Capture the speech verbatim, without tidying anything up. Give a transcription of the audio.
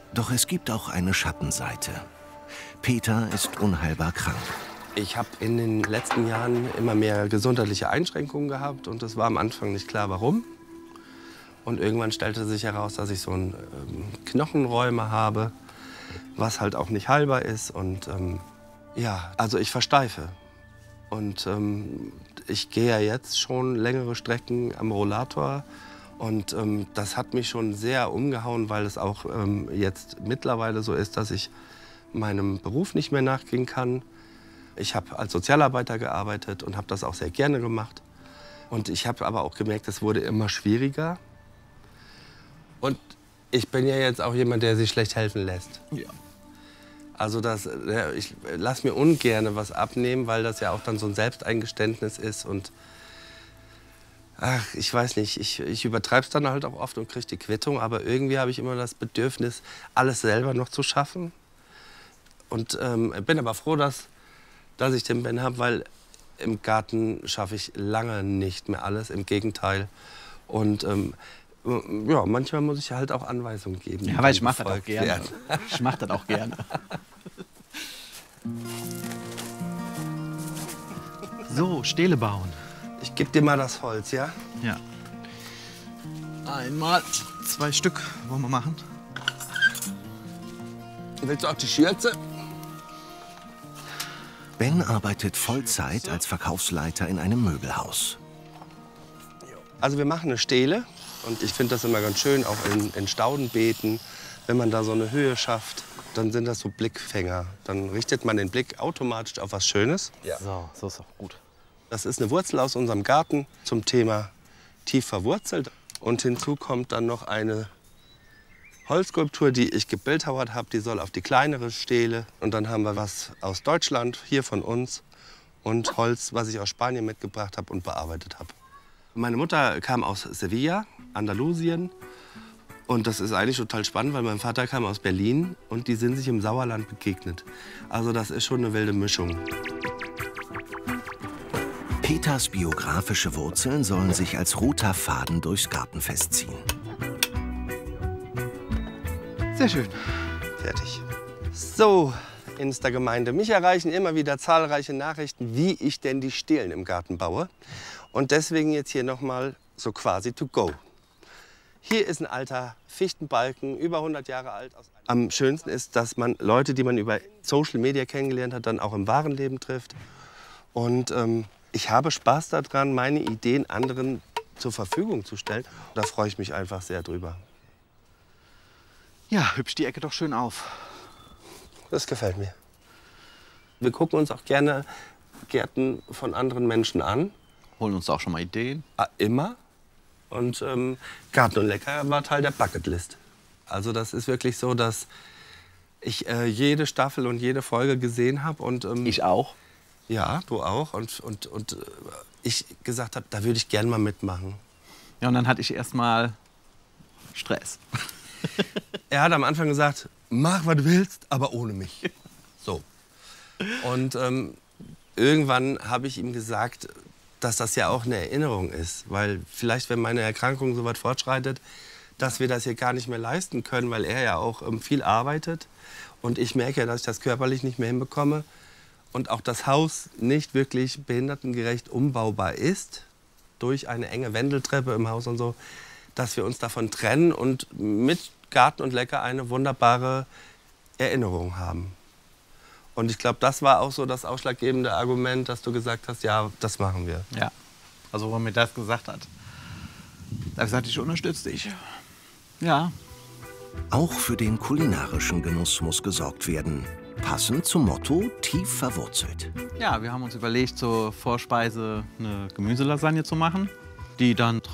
Doch es gibt auch eine Schattenseite. Peter ist unheilbar krank. Ich habe in den letzten Jahren immer mehr gesundheitliche Einschränkungen gehabt und es war am Anfang nicht klar, warum. Und irgendwann stellte sich heraus, dass ich so ein ähm, Knochenrheuma habe, was halt auch nicht heilbar ist. Und ähm, ja, also ich versteife. Und ähm, ich gehe ja jetzt schon längere Strecken am Rollator. Und ähm, das hat mich schon sehr umgehauen, weil es auch ähm, jetzt mittlerweile so ist, dass ich meinem Beruf nicht mehr nachgehen kann. Ich habe als Sozialarbeiter gearbeitet und habe das auch sehr gerne gemacht. Und ich habe aber auch gemerkt, es wurde immer schwieriger. Und ich bin ja jetzt auch jemand, der sich schlecht helfen lässt. Ja. Also das, ich lasse mir ungern was abnehmen, weil das ja auch dann so ein Selbsteingeständnis ist. Und ach, ich weiß nicht, ich, ich übertreibe es dann halt auch oft und kriege die Quittung. Aber irgendwie habe ich immer das Bedürfnis, alles selber noch zu schaffen. Und ähm, bin aber froh, dass, dass ich den Ben habe, weil im Garten schaffe ich lange nicht mehr alles, im Gegenteil. Und ähm, ja, manchmal muss ich halt auch Anweisungen geben. Ja, weil ich mache das auch gerne. Ich mache das auch gerne. So, Stele bauen. Ich gebe dir mal das Holz, ja? Ja. Einmal zwei Stück wollen wir machen. Willst du auch die Schürze? Ben arbeitet Vollzeit als Verkaufsleiter in einem Möbelhaus. Also wir machen eine Stele und ich finde das immer ganz schön, auch in, in Staudenbeeten, wenn man da so eine Höhe schafft, dann sind das so Blickfänger. Dann richtet man den Blick automatisch auf was Schönes. Ja. So, so ist auch gut. Das ist eine Wurzel aus unserem Garten zum Thema tief verwurzelt. Und hinzu kommt dann noch eine Holzskulptur, die ich gebildhauert habe, die soll auf die kleinere Stele. Und dann haben wir was aus Deutschland, hier von uns, und Holz, was ich aus Spanien mitgebracht habe und bearbeitet habe. Meine Mutter kam aus Sevilla, Andalusien. Und das ist eigentlich total spannend, weil mein Vater kam aus Berlin und die sind sich im Sauerland begegnet. Also das ist schon eine wilde Mischung. Peters biografische Wurzeln sollen sich als roter Faden durchs Gartenfest ziehen. Sehr schön. Fertig. So, Insta-Gemeinde. Mich erreichen immer wieder zahlreiche Nachrichten, wie ich denn die Stelen im Garten baue. Und deswegen jetzt hier noch mal so quasi to go. Hier ist ein alter Fichtenbalken, über hundert Jahre alt. Am schönsten ist, dass man Leute, die man über Social Media kennengelernt hat, dann auch im wahren Leben trifft. Und ähm, ich habe Spaß daran, meine Ideen anderen zur Verfügung zu stellen. Da freue ich mich einfach sehr drüber. Ja, hübsch die Ecke doch schön auf. Das gefällt mir. Wir gucken uns auch gerne Gärten von anderen Menschen an. Holen uns auch schon mal Ideen. Ah, immer. Und ähm, Garten und Lecker war Teil der Bucketlist. Also das ist wirklich so, dass ich äh, jede Staffel und jede Folge gesehen habe. Und ähm, Ich auch. Ja, du auch. Und, und, und äh, ich gesagt habe, da würde ich gern mal mitmachen. Ja, und dann hatte ich erst mal Stress. Er hat am Anfang gesagt, mach, was du willst, aber ohne mich. So. Und ähm, irgendwann habe ich ihm gesagt, dass das ja auch eine Erinnerung ist. Weil vielleicht, wenn meine Erkrankung so weit fortschreitet, dass wir das hier gar nicht mehr leisten können, weil er ja auch ähm, viel arbeitet. Und ich merke ja, dass ich das körperlich nicht mehr hinbekomme. Und auch das Haus nicht wirklich behindertengerecht umbaubar ist, durch eine enge Wendeltreppe im Haus und so, dass wir uns davon trennen und mit Garten und Lecker eine wunderbare Erinnerung haben. Und ich glaube, das war auch so das ausschlaggebende Argument, dass du gesagt hast, ja, das machen wir. Ja, also wo er mir das gesagt hat. Da habe ich gesagt, ich unterstütze dich. Ja. Auch für den kulinarischen Genuss muss gesorgt werden. Passend zum Motto tief verwurzelt. Ja, wir haben uns überlegt, zur Vorspeise eine Gemüselasagne zu machen, die dann